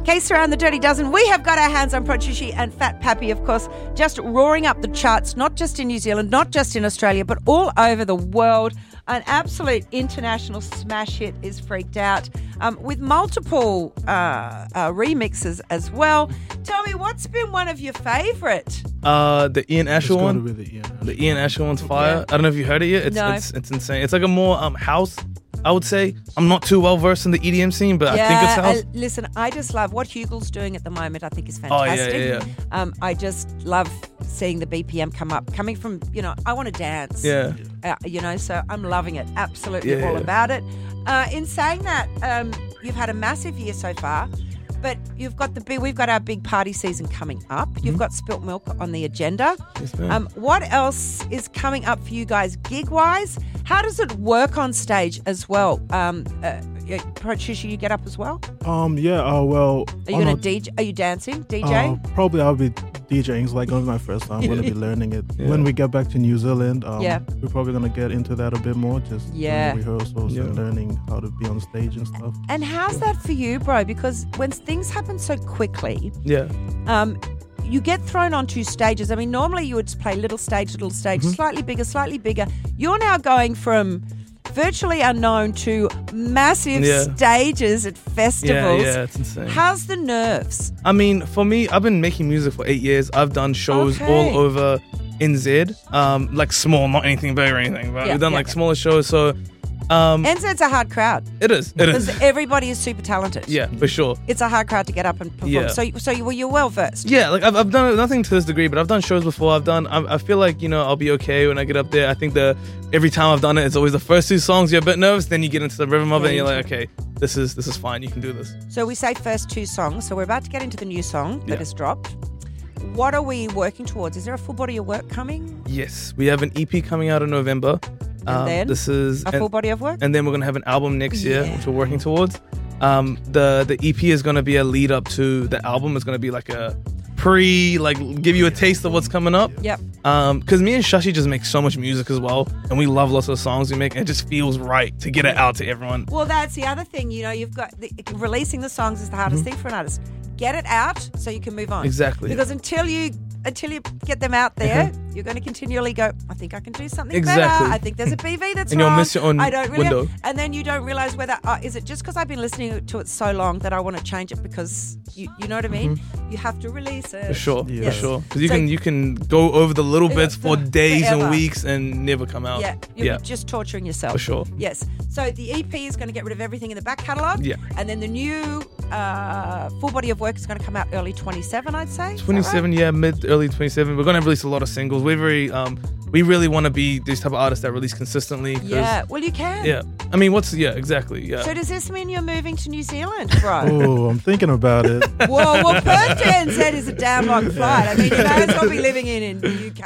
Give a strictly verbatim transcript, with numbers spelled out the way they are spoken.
Case around the Dirty Dozen. We have got our hands on Prochushi and Fat Pappy, of course, just roaring up the charts, not just in New Zealand, not just in Australia, but all over the world. An absolute international smash hit is Freaked Out, um, with multiple uh, uh, remixes as well. Tell me, what's been one of your favourite? Uh, the Ian Asher one. Be the, Ian Asher. The Ian Asher one's fire. Yeah. I don't know if you heard it yet. It's, No. it's it's insane. It's like a more um house, I would say. I'm not too well versed in the E D M scene, but yeah, I think it's house. I, listen, I just love what Hugel's doing at the moment. I think is Oh, yeah, fantastic. yeah, yeah. Um, I just love seeing the B P M come up, coming from, you know, I want to dance. Yeah. Uh, you know, so I'm loving it. Absolutely Yeah, all yeah. about it. Uh, in saying that, um, you've had a massive year so far, but you've got the big, we've got our big party season coming up. You've got Spilt Milk on the agenda. Yes, ma'am. Um, what else is coming up for you guys gig-wise? How does it work on stage as well? Um, uh, yeah, Patricia, you get up as well? Um, yeah, uh, well... Are you on going a- to D J? Are you dancing, D J? Uh, probably I'll be DJing. It's like going to my first time. I'm going to be learning it. Yeah. When we get back to New Zealand, um, Yeah. we're probably going to get into that a bit more, just doing Yeah. rehearsals Yeah. and learning how to be on stage and stuff. And how's that for you, bro? Because when things happen so quickly, Yeah. um, you get thrown onto stages. I mean, normally you would play little stage, little stage, Mm-hmm. slightly bigger, slightly bigger. You're now going from virtually unknown to massive Yeah. stages at Yeah, festivals. yeah, it's insane. How's the nerves? I mean, for me, I've been making music for eight years. I've done shows Okay. all over N Z, um, like small, not anything big or anything, but Yeah, we've done yeah, like yeah. smaller shows. So um, N Z's a hard crowd it is, it because is. everybody is super talented. Yeah, for sure. It's a hard crowd to get up and perform. Yeah. So, so you, well, you're well versed. Yeah, like I've, I've done nothing to this degree, but I've done shows before. I've done. I, I feel like you know I'll be okay when I get up there. I think the every time I've done it, it's always the first two songs you're a bit nervous, then you get into the rhythm of it, and you're like, okay, this is this is fine. You can do this. So we say first two songs. So we're about to get into the new song that Yeah. has dropped. What are we working towards? Is there a full body of work coming? Yes, we have an E P coming out in November. And then this is A and, full body of work? and then we're gonna have an album next year, Yeah. which we're working towards. Um, the the E P is gonna be a lead up to the album. It's gonna be like a pre, like give you a taste of what's coming up. Yep. Um, because me and Shashi just make so much music as well, and we love lots of songs we make, and it just feels right to get it out to everyone. Well, that's the other thing. You know, you've got the, releasing the songs is the hardest thing for an artist. Get it out so you can move on. Mm-hmm. Exactly. Because until you until you get them out there, you're going to continually go, I think I can do something Exactly. better. I think there's a B V that's And you'll wrong. miss your own I don't really window. And then you don't realize whether, uh, is it just because I've been listening to it so long that I want to change it because, you, you know what I mean? You have to release it. For sure, Yeah. for sure. Because you So- can you can go over the little bits for days Forever. and weeks and never come out. Yeah, you're yeah, just torturing yourself. for sure. Yes. So the E P is going to get rid of everything in the back catalogue. Yeah. And then the new uh, full body of work is going to come out early twenty-seven, I'd say. Is that twenty-seven, right? yeah, mid early twenty-seven. We're gonna release a lot of singles. We're very um, we really want to be these type of artists that release consistently. 'cause- Yeah. Well, you can. yeah. I mean, what's yeah, exactly, yeah. So does this mean you're moving to New Zealand, bro? Oh, I'm thinking about it. Well, well, Perth to N Z is a damn long flight. I mean, you may as well be living in in the U K.